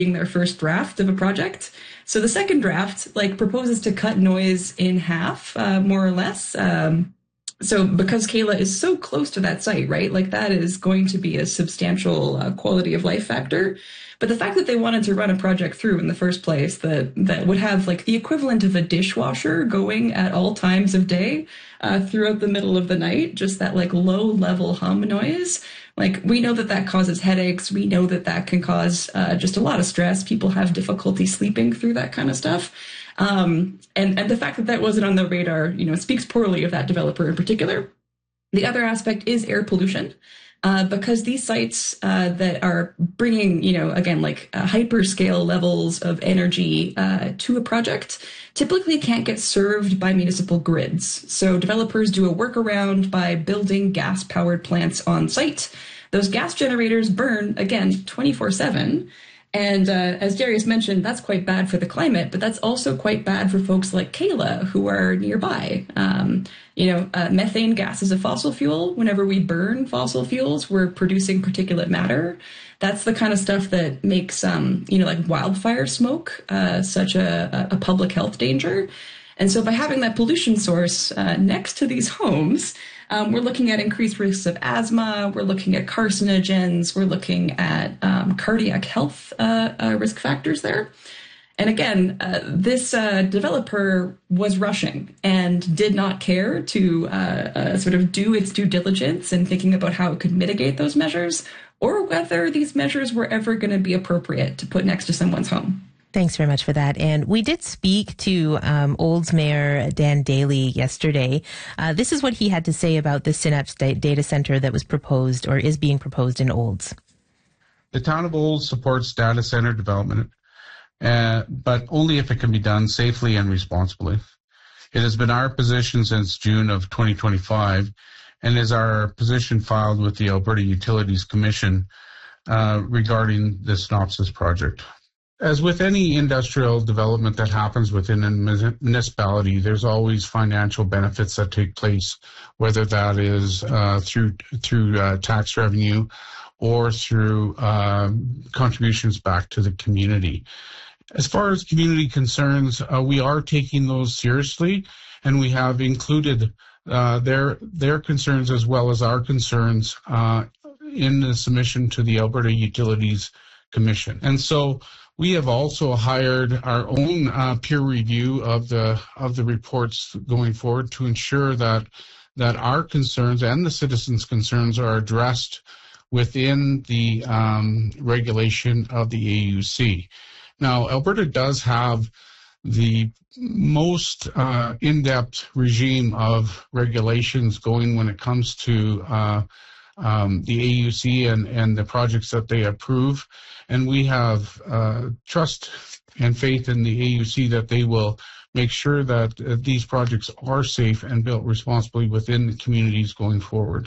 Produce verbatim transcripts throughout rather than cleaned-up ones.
being their first draft of a project. So the second draft like proposes to cut noise in half, uh, more or less. Um, so because Kayla is so close to that site, right? Like that is going to be a substantial uh, quality of life factor. But the fact that they wanted to run a project through in the first place that that would have like the equivalent of a dishwasher going at all times of day uh, throughout the middle of the night, just that like low level hum noise. Like we know that that causes headaches. We know that that can cause uh, just a lot of stress. People have difficulty sleeping through that kind of stuff. Um, and, and the fact that that wasn't on the radar, you know, speaks poorly of that developer in particular. The other aspect is air pollution. Uh, because these sites uh, that are bringing, you know, again, like uh, hyperscale levels of energy uh, to a project typically can't get served by municipal grids. So developers do a workaround by building gas-powered plants on site. Those gas generators burn, again, twenty-four seven. And uh, as Darius mentioned, that's quite bad for the climate, but that's also quite bad for folks like Kayla who are nearby. Um, you know, uh, methane gas is a fossil fuel. Whenever we burn fossil fuels, we're producing particulate matter. That's the kind of stuff that makes, um, you know, like wildfire smoke uh, such a, a public health danger. And so by having that pollution source uh, next to these homes, Um, we're looking at increased risks of asthma. We're looking at carcinogens. We're looking at um, cardiac health uh, uh, risk factors there. And again, uh, this uh, developer was rushing and did not care to uh, uh, sort of do its due diligence in thinking about how it could mitigate those measures or whether these measures were ever going to be appropriate to put next to someone's home. Thanks very much for that. And we did speak to um, Olds Mayor Dan Daly yesterday. Uh, this is what he had to say about the Synapse data center that was proposed or is being proposed in Olds. The town of Olds supports data center development, uh, but only if it can be done safely and responsibly. It has been our position since June of twenty twenty-five and is our position filed with the Alberta Utilities Commission uh, regarding the Synopsis project. As with any industrial development that happens within a municipality, there's always financial benefits that take place, whether that is uh, through through uh, tax revenue or through uh, contributions back to the community. As far as community concerns, uh, we are taking those seriously, and we have included uh, their their concerns as well as our concerns uh, in the submission to the Alberta Utilities Commission. And so we have also hired our own uh, peer review of the of the reports going forward to ensure that that our concerns and the citizens' concerns are addressed within the um, regulation of the A U C. Now, Alberta does have the most uh, in-depth regime of regulations going when it comes to uh, um, the A U C and, and the projects that they approve. And we have uh, trust and faith in the A U C that they will make sure that uh, these projects are safe and built responsibly within the communities going forward.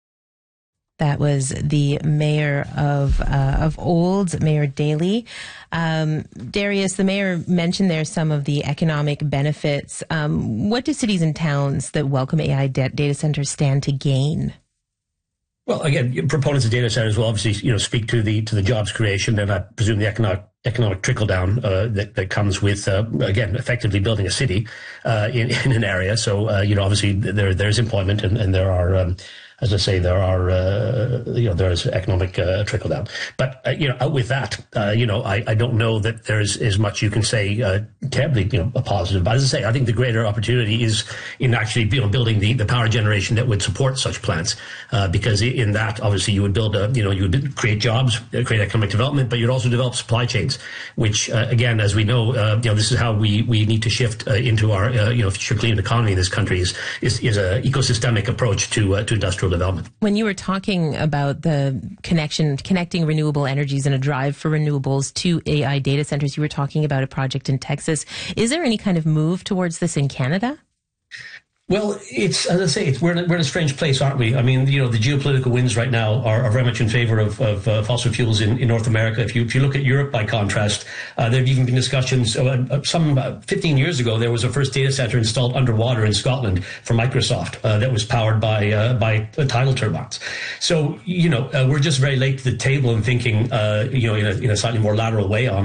That was the mayor of uh, of Olds, Mayor Daly. Um, Darius, the mayor mentioned there some of the economic benefits. Um, what do cities and towns that welcome A I data centers stand to gain? Well, again, proponents of data centers will obviously, you know, speak to the to the jobs creation and I presume the economic economic trickle down uh, that that comes with uh, again effectively building a city uh, in in an area. So uh, you know, obviously there there's employment and, and there are. Um, As I say, there are, uh, you know, there is economic uh, trickle down. But, uh, you know, out with that, uh, you know, I, I don't know that there's as much you can say uh, terribly, you know, a positive. But as I say, I think the greater opportunity is in actually, you know, building the, the power generation that would support such plants. Uh, because in that, obviously, you would build a, you know, you would create jobs, create economic development, but you'd also develop supply chains, which, uh, again, as we know, uh, you know, this is how we, we need to shift uh, into our, uh, you know, future clean economy in this country is, is, is a ecosystemic approach to, uh, to industrial development. When you were talking about the connection, connecting renewable energies and a drive for renewables to A I data centers, you were talking about a project in Texas. Is there any kind of move towards this in Canada? Well, it's, as I say, it's, we're, in a, we're in a strange place, aren't we? I mean, you know, the geopolitical winds right now are, are very much in favor of, of uh, fossil fuels in, in North America. If you if you look at Europe, by contrast, uh, there have even been discussions. Uh, some uh, fifteen years ago, there was a first data center installed underwater in Scotland for Microsoft uh, that was powered by uh, by uh, tidal turbines. So, you know, uh, we're just very late to the table in thinking, uh, you know, in a, in a slightly more lateral way on